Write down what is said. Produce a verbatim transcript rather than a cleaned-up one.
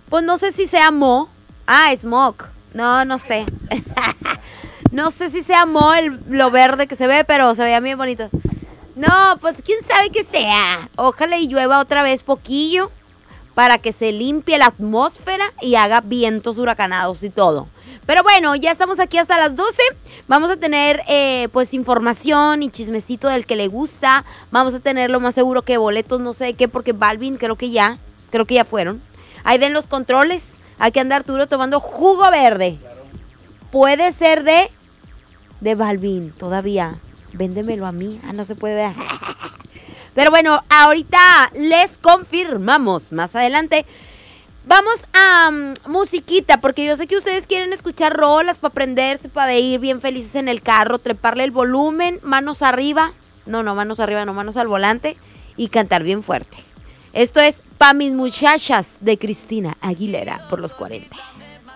Pues no sé si sea Mo. Ah, Smoke. No, no sé. No sé si sea Mo el, lo verde que se ve, pero se veía bien bonito. No, pues quién sabe qué sea. Ojalá y llueva otra vez poquillo para que se limpie la atmósfera y haga vientos huracanados y todo. Pero bueno, ya estamos aquí hasta las doce. Vamos a tener eh, pues información y chismecito del que le gusta. Vamos a tener lo más seguro que boletos, no sé de qué, porque Balvin creo que ya, creo que ya fueron. Ahí den los controles. Hay que andar Arturo tomando jugo verde. Puede ser de... De Balvin, todavía. Véndemelo a mí. Ah, no se puede. Pero bueno, ahorita les confirmamos. Más adelante. Vamos a um, musiquita, porque yo sé que ustedes quieren escuchar rolas para aprenderse, para ir bien felices en el carro, treparle el volumen, manos arriba. No, no, manos arriba, no, manos al volante. Y cantar bien fuerte. Esto es Pa' mis muchachas de Cristina Aguilera por los cuarenta.